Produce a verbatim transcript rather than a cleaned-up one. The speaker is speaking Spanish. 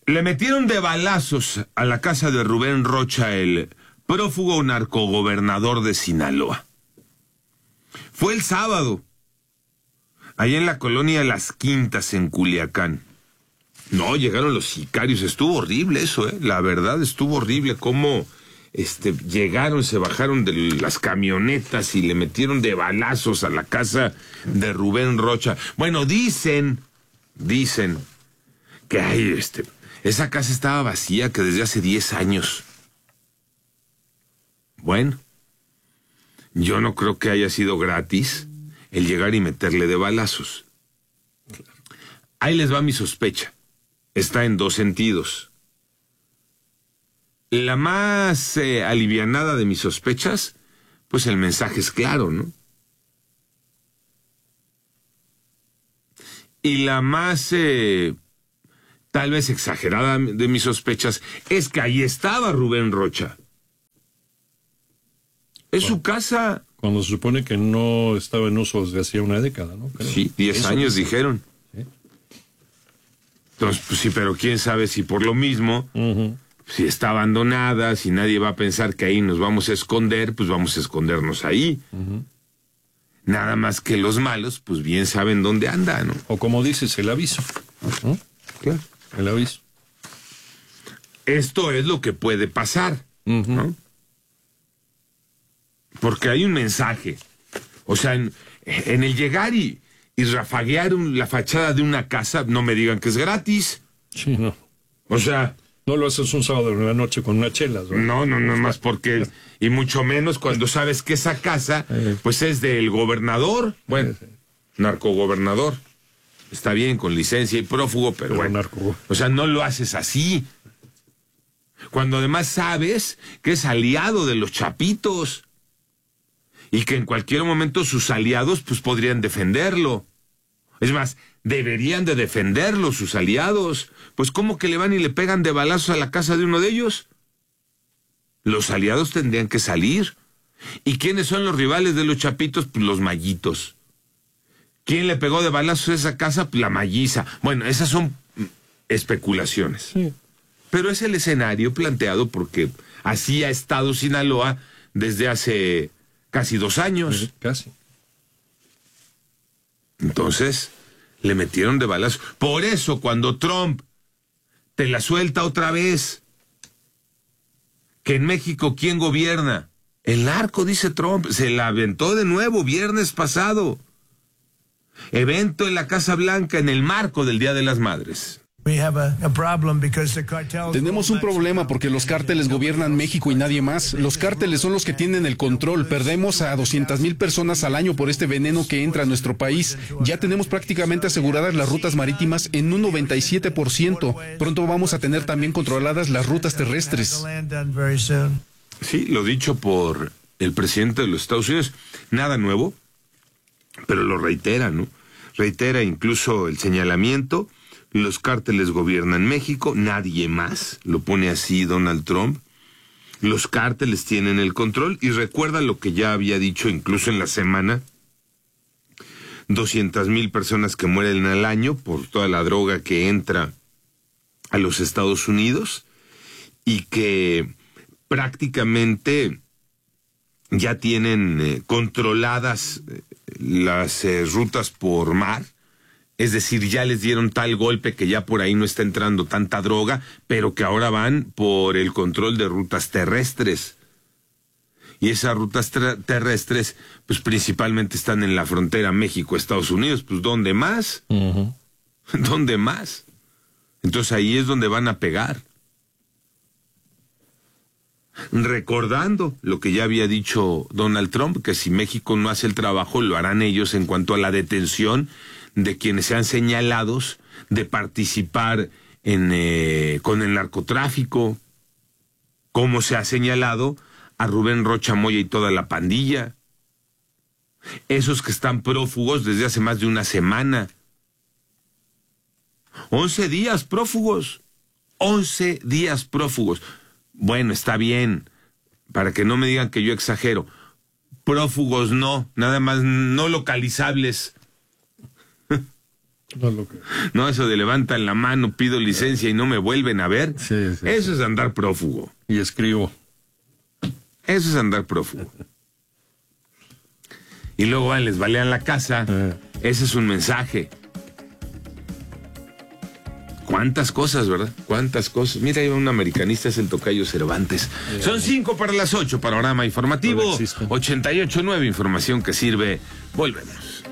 Le metieron de balazos a la casa de Rubén Rocha, el prófugo narcogobernador de Sinaloa. Fue el sábado, allá en la colonia Las Quintas, en Culiacán. No, llegaron los sicarios, estuvo horrible eso, ¿eh? La verdad, estuvo horrible cómo este, llegaron, se bajaron de las camionetas y le metieron de balazos a la casa de Rubén Rocha. Bueno, dicen, dicen que hay este... esa casa estaba vacía, que desde hace diez años. Bueno, yo no creo que haya sido gratis el llegar y meterle de balazos. Ahí les va mi sospecha. Está en dos sentidos. La más eh, alivianada de mis sospechas, pues el mensaje es claro, ¿no? Y la más... Eh, tal vez exagerada de mis sospechas, es que ahí estaba Rubén Rocha. Es su casa. Cuando se supone que no estaba en uso desde hacía una década, ¿no? Creo. Sí, diez años dijeron. ¿Sí? Entonces, pues sí, pero quién sabe si por lo mismo, uh-huh. si está abandonada, si nadie va a pensar que ahí nos vamos a esconder, pues vamos a escondernos ahí. Uh-huh. Nada más que los malos, pues bien saben dónde anda, ¿no? O como dices, el aviso. ¿Mm? Claro. El aviso. Esto es lo que puede pasar, uh-huh. ¿no? Porque hay un mensaje. O sea, en, en el llegar y, y rafaguear un, la fachada de una casa, no me digan que es gratis. Sí, no. O sea... no lo haces un sábado en la noche con una chela, ¿no? No, no, no, más porque... y mucho menos cuando sabes que esa casa, pues es del gobernador. Bueno, narcogobernador. Está bien, con licencia y prófugo, pero, pero bueno. Narco. O sea, no lo haces así. Cuando además sabes que es aliado de los chapitos. Y que en cualquier momento sus aliados, pues, podrían defenderlo. Es más, deberían de defenderlo sus aliados. Pues, ¿cómo que le van y le pegan de balazos a la casa de uno de ellos? Los aliados tendrían que salir. ¿Y quiénes son los rivales de los chapitos? Pues los mallitos. ¿Quién le pegó de balazos a esa casa? Pues la malliza. Bueno, esas son especulaciones. Sí. Pero es el escenario planteado porque así ha estado Sinaloa desde hace casi dos años. Sí, casi. Entonces, le metieron de balazos. Por eso, cuando Trump te la suelta otra vez, que en México, ¿quién gobierna? El narco, dice Trump. Se la aventó de nuevo viernes pasado. Evento en la Casa Blanca en el marco del Día de las Madres. Tenemos un problema porque los cárteles gobiernan México y nadie más. Los cárteles son los que tienen el control. Perdemos a doscientas mil personas al año por este veneno que entra a nuestro país. Ya tenemos prácticamente aseguradas las rutas marítimas en un noventa y siete por ciento. Pronto vamos a tener también controladas las rutas terrestres. Sí, lo dicho por el presidente de los Estados Unidos. Nada nuevo, pero lo reitera, ¿no? Reitera incluso el señalamiento. Los cárteles gobiernan México, nadie más, lo pone así Donald Trump. Los cárteles tienen el control y recuerda lo que ya había dicho incluso en la semana. doscientas mil personas que mueren al año por toda la droga que entra a los Estados Unidos y que prácticamente ya tienen eh, controladas eh, las eh, rutas por mar. Es decir, ya les dieron tal golpe que ya por ahí no está entrando tanta droga, pero que ahora van por el control de rutas terrestres. Y esas rutas terrestres, pues principalmente están en la frontera México-Estados Unidos. Pues, ¿dónde más? Uh-huh. ¿Dónde más? Entonces ahí es donde van a pegar. Recordando lo que ya había dicho Donald Trump, que si México no hace el trabajo, lo harán ellos en cuanto a la detención de quienes sean señalados de participar en eh, con el narcotráfico, como se ha señalado a Rubén Rocha Moya y toda la pandilla, esos que están prófugos desde hace más de una semana, once días prófugos, once días prófugos. Bueno, está bien, para que no me digan que yo exagero, prófugos no, nada más no localizables. No, lo que... no, eso de levantan la mano, pido licencia y no me vuelven a ver. Sí, sí, eso sí. es andar prófugo. Y escribo. Eso es andar prófugo. Y luego van, les balean la casa. Eh. Ese es un mensaje. ¿Cuántas cosas, verdad? ¿Cuántas cosas? Mira, hay un americanista, es el tocayo Cervantes. Yeah. Son cinco para las ocho, panorama informativo. ochenta y ocho nueve, información que sirve. Volvemos.